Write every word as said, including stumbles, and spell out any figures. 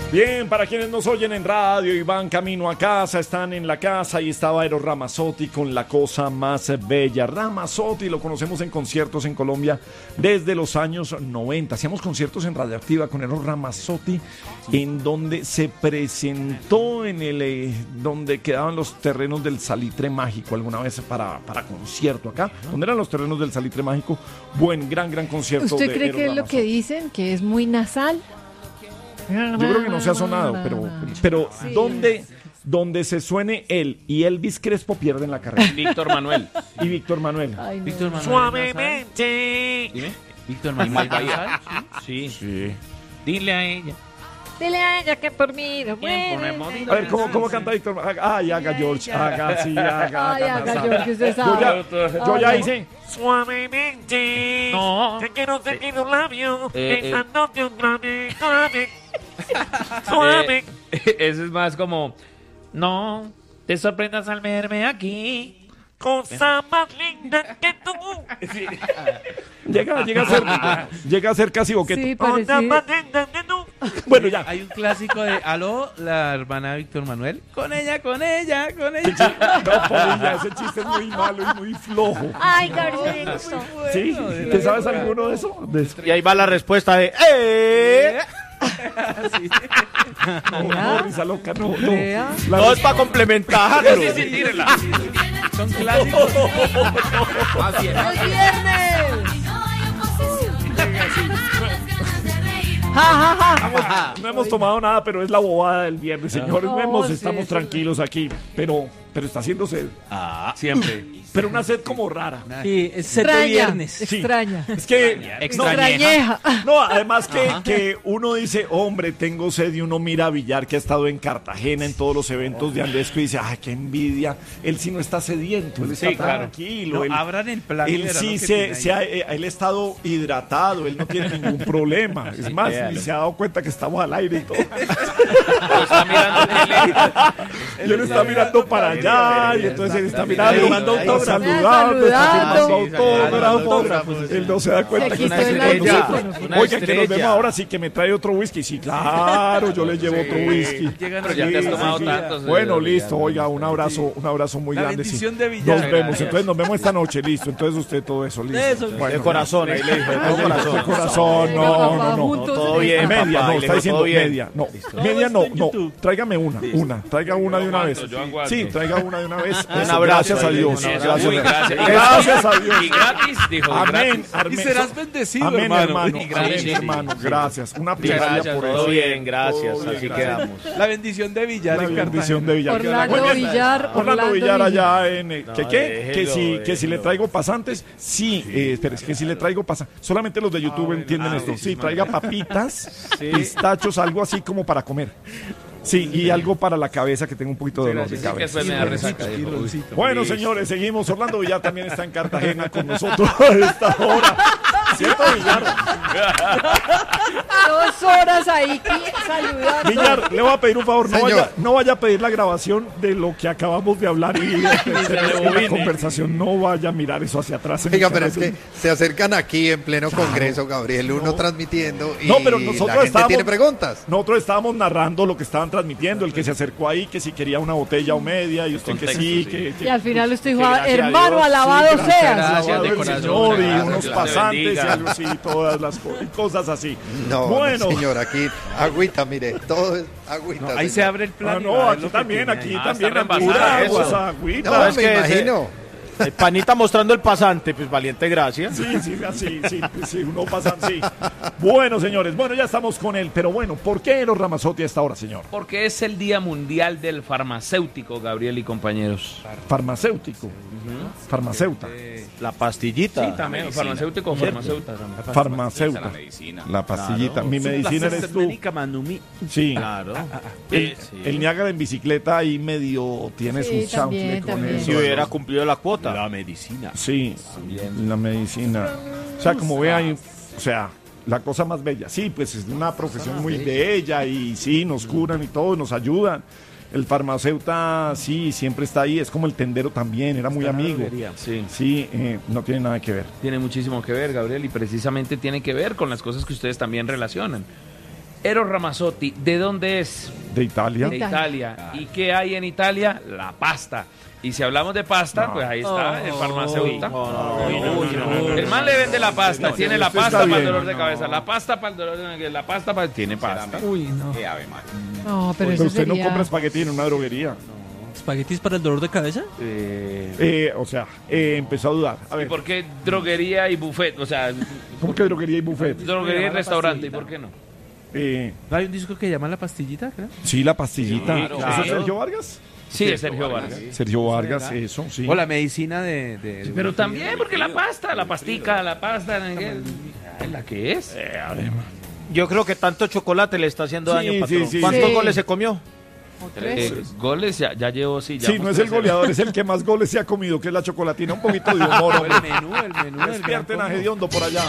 Bien, para quienes nos oyen en radio y van camino a casa, están en la casa y estaba Eros Ramazzotti con La Cosa Más Bella. Ramazzotti lo conocemos en conciertos en Colombia desde los años noventa. Hacíamos conciertos en Radioactiva con Eros Ramazzotti, en donde se presentó en el eh, donde quedaban los terrenos del Salitre Mágico alguna vez para, para concierto acá. ¿Dónde eran los terrenos del Salitre Mágico? Buen, gran, gran concierto. ¿Usted de cree Eros que es lo Ramazzotti. que dicen, que es muy nasal? Yo creo que no se ha sonado, pero, pero Sí. donde, donde se suene él y Elvis Crespo pierden la carrera. Víctor Manuel. Y Víctor Manuel. Ay, no. Víctor Manuel. Suavemente. Dime. Víctor Manuel Manuel. Bahía. Sí. Sí. Dile a ella. Dile a ella que por mí no ¿Quién muere. pone morir? A ver, ¿cómo, cómo canta Víctor Manuel? Ay, haga George, haga, sí, haga. Ay, haga, haga, sabe. George, usted Yo sabe. ya, yo ya Ay, no. hice. Suavemente. No. Te quiero sentir un labio. Eh, eh. Besándote un grave, grave. Suave. Eh, eso es más como, no te sorprendas al verme aquí, cosa más linda que tú. Sí. Llega, llega a ser, llega a ser casi boqueto. Sí, Cosa parece. más linda que tú. Bueno, ya. Hay un clásico de Aló, la hermana de Víctor Manuel. Con ella, con ella, con ella. No, Polilla, ese chiste es muy malo y muy flojo. Ay, Garcito. ¿Sí? ¿Te sabes alguno de eso? De- Y ahí va la respuesta de, ¡eh! No, no, risa loca, no, no. Vea. La Todo es para complementarlo. Son clásicos. ¡Es viernes! Ja, ja, ja. Ah, no hemos tomado nada, pero es la bobada del viernes, señores. No, Vemos, sí, estamos sí. tranquilos aquí, pero, pero está haciendo sed. Ah, siempre. Pero una sed como rara. Sí, es set de Extraña, viernes. Sí. extraña. Es que Extrañeja. no, además que, que uno dice, hombre, tengo sed, y uno mira a Villar, que ha estado en Cartagena en todos los eventos de Andesco, y dice, ay, qué envidia. Él sí no está sediento, él está Sí, claro. tranquilo. No, él, abran el plan. él verán sí lo que se, tiene se ahí. ha, eh, él ha estado hidratado, él no tiene ningún problema. Es más, véalo. ni se ha dado cuenta que estamos al aire y todo. Está mirando tele. Y él está mirando para allá, y entonces él está mirando, tomando está autógrafos. saludando, está Saludando. firmando Sí, sacando autógrafos. autógrafos. Él no se da cuenta Se que quitó está el aquí con nosotros. audífono. Una Oiga, que nos estrella. vemos ahora, sí que me trae otro whisky. Sí, claro, yo le llevo otro whisky. Llegan Pero ya te has sí, tomado sí, tantos. Bueno, eh, listo, oiga, un abrazo, un abrazo muy La grande. sí. bendición de Villar. Nos vemos, Gracias. entonces nos vemos esta noche, listo. Entonces usted todo eso, listo. Eso, Bueno, De corazón, ahí le dijo, de todo de corazón. corazón, Venga, no, papá, no, no. juntos todo en bien, esta- Media, papá, no, y le está dijo, diciendo todo bien. media. No, Todo media está no, en no. YouTube. Tráigame una, una. Traiga una de una vez. yo aguanto. Sí, traiga una de una vez. Un Eso, abrazo. Gracias a ahí le Dios. dijo, Gracias, Uy, gracias. Y Gracias a Dios. Y gratis, dijo. Amén. gratis. amén. Y serás bendecido, Amén, hermano. hermano. Y Amén, gracias. hermano. Gracias. Una Muchas plegaria gracias, por todo eso. bien, gracias. Todo bien, Así gracias. quedamos. La bendición de Villar La en Cartagena. bendición de Villar. Orlando Muy bien. Villar, Orlando Orlando Villar Villar. allá en... eh, ¿Qué No, qué? déjelo, Que si, que si le déjelo. traigo pasantes, sí, eh, espera, es que si le traigo pasantes, solamente los de YouTube entienden esto. Sí, traiga papitas, pistachos, algo así como para comer. Sí, y algo para la cabeza, que tengo un poquito de dolor de Sí, que cabeza. después me da resaca. dijo. Uy. Bueno, Listo. señores, seguimos. Orlando Villar también está en Cartagena con nosotros a esta hora. ¿Cierto, Villar? Dos horas ahí qui- saludando. Villar, le voy a pedir un favor, no Señor. vaya, no vaya a pedir la grabación de lo que acabamos de hablar y de, la conversación. No vaya a mirar eso hacia atrás. en Oiga, el pero es canal. que se acercan aquí en pleno congreso, Gabriel, uno transmitiendo y No, pero nosotros la gente estábamos- tiene preguntas. Nosotros estábamos narrando lo que estaban transmitiendo, el que se acercó ahí, que si quería una botella o media, y usted que Contexto, sí, sí. que, que- Y al final usted dijo, Que gracias a hermano, Dios, alabado sí, gracias, seas. gracias. alabado de el corazón, Señor, y gracias, unos Dios te pasantes y bendiga. algo así, todas las co- y cosas así. No, bueno, señor, aquí agüita, mire, todo es agüita. Ahí señor. se abre el plan. ah, y no, va a ver aquí lo que también, tiene aquí ahí. Ah, también, está pura reembasada agua, eso. agüita. No, es me que imagino. El panita mostrando el pasante, pues valiente gracia. Sí, sí, así, sí, sí, uno pasa así. Bueno, señores, bueno, ya estamos con él, pero bueno, ¿por qué Eros Ramazzotti a esta hora, señor? Porque es el Día Mundial del Farmacéutico, Gabriel y compañeros. Farmacéutico, farmacéuta, La pastillita. Sí, también, farmacéutico o farmacéutica. farmacéuta, La medicina. la pastillita. Claro. Mi medicina eres tú. Sí. Claro. El, Sí. el Niágara en bicicleta ahí medio tiene Sí, su también, chanfle con también. eso. Si hubiera cumplido la cuota. La medicina. Sí, la medicina. O sea, como ve ahí, o sea, la cosa más bella. Sí, pues es una profesión muy bella y sí, nos curan y todo, nos ayudan. El farmacéuta, sí, siempre está ahí, es como el tendero también, era muy amigo. Sí. Sí, eh, no tiene nada que ver. Tiene muchísimo que ver, Gabriel, y precisamente tiene que ver con las cosas que ustedes también relacionan. Eros Ramazzotti, ¿de dónde es? De Italia. De Italia. ¿Y qué hay en Italia? La pasta. Y si hablamos de pasta, No. pues ahí está el farmacéutico. no, no, no, no, no. El man le vende la pasta, tiene la usted pasta está para el bien. dolor de cabeza, la pasta para el dolor de la pasta para tiene pasta. Uy, no. Qué ave María. No, pero Pero eso usted no sería... compra espagueti en una droguería. ¿Espaguetis para el dolor de cabeza? Eh, Eh, o sea, eh, empezó a dudar. A ¿Y ver, por qué droguería y buffet? O sea, ¿cómo que droguería y buffet? droguería y restaurante, ¿y por qué no? Eh, Hay un disco que se llama La Pastillita, creo. sí, la pastillita. Sí, ¿Eso claro. es Sergio Vargas? Sí, es Sergio Vargas. Sergio Vargas, eso, sí. O la medicina de... de- de- Pero también, porque la pasta, la pastica, la pasta, ay, ¿la que es? Yo creo que tanto chocolate le está haciendo Sí, daño, sí, patrón. sí. ¿Cuántos Sí. goles se comió? ¿O tres? Eh, goles ya, ya llevo, sí. Ya Sí, vamos no es el tercero. goleador, es el que más goles se ha comido, que es la chocolatina. Un poquito de humor, hombre. El menú, el menú. el gran Despierten a combo. Gediondo por allá.